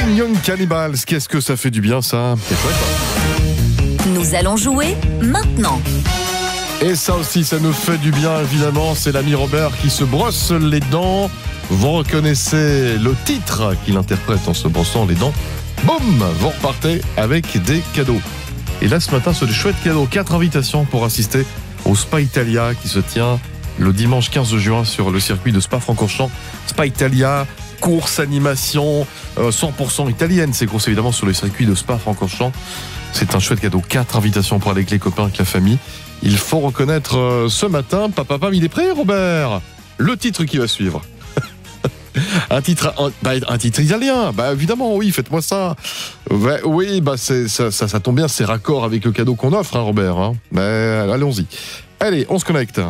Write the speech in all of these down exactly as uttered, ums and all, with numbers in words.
Fifteen Young Cannibals, qu'est-ce que ça fait du bien ça? C'est chouette. Nous allons jouer maintenant. Et ça aussi, ça nous fait du bien évidemment. C'est l'ami Robert qui se brosse les dents. Vous reconnaissez le titre qu'il interprète en se brossant les dents. Boum, vous repartez avec des cadeaux. Et là ce matin, c'est des chouettes cadeaux. Quatre invitations pour assister au Spa Italia qui se tient le dimanche quinze juin sur le circuit de Spa-Francorchamps. Spa Italia, course, animation, euh, cent pour cent italienne. C'est course évidemment sur le circuit de Spa-Francorchamps. C'est un chouette cadeau. Quatre invitations pour aller avec les copains, avec la famille. Il faut reconnaître euh, ce matin, papa, papa, il est prêt, Robert? Le titre qui va suivre. un titre, un, bah, un titre italien. Bah évidemment, oui, faites-moi ça. Bah, oui, bah c'est ça, ça, ça tombe bien, c'est raccord avec le cadeau qu'on offre, hein, Robert. Hein. Mais allons-y. Allez, on se connecte.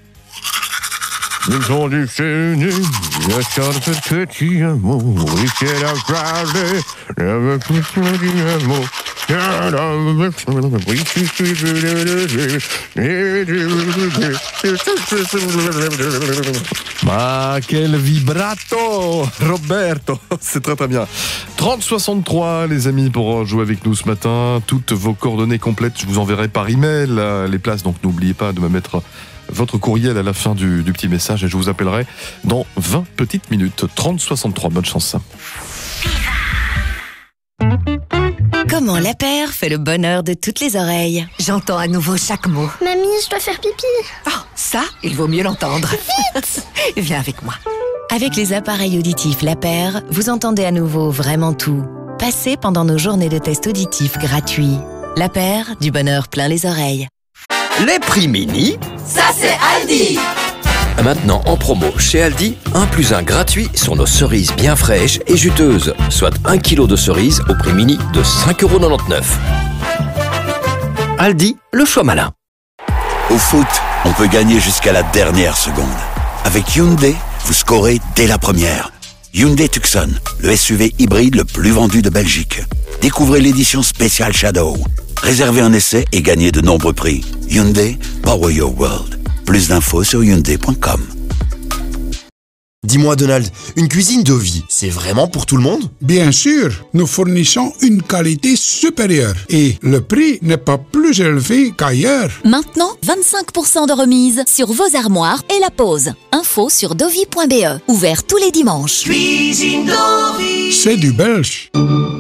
Ils ont du chéni, il y a quatre petits amours, il s'est la frase, avec tout petit amour. Ah, quel vibrato, Roberto, c'est très très bien. trente soixante-trois les amis pour jouer avec nous ce matin. Toutes vos coordonnées complètes, je vous enverrai par email les places, donc n'oubliez pas de me mettre votre courriel à la fin du, du petit message et je vous appellerai dans vingt petites minutes. trente soixante-trois, bonne chance. Comment la paire fait le bonheur de toutes les oreilles? J'entends à nouveau chaque mot. Mamie, je dois faire pipi. Oh, ça, il vaut mieux l'entendre. Vite! Viens avec moi. Avec les appareils auditifs La Paire, vous entendez à nouveau vraiment tout. Passez pendant nos journées de tests auditifs gratuits. La Paire, du bonheur plein les oreilles. Les prix mini, ça c'est Aldi. Maintenant en promo chez Aldi, un plus un gratuit sur nos cerises bien fraîches et juteuses, soit un kilo de cerises au prix mini de cinq euros quatre-vingt-dix-neuf. Aldi, le choix malin. Au foot, on peut gagner jusqu'à la dernière seconde. Avec Hyundai, vous scorez dès la première. Hyundai Tucson, le S U V hybride le plus vendu de Belgique. Découvrez l'édition spéciale Shadow. Réservez un essai et gagnez de nombreux prix. Hyundai, Power Your World. Plus d'infos sur hyundai point com. Dis-moi Donald, une cuisine Dovi, c'est vraiment pour tout le monde? Bien sûr, nous fournissons une qualité supérieure et le prix n'est pas plus élevé qu'ailleurs. Maintenant, vingt-cinq pour cent de remise sur vos armoires et la pose. Info sur dovi point b e. Ouvert tous les dimanches. Cuisine Dovi. C'est du belge.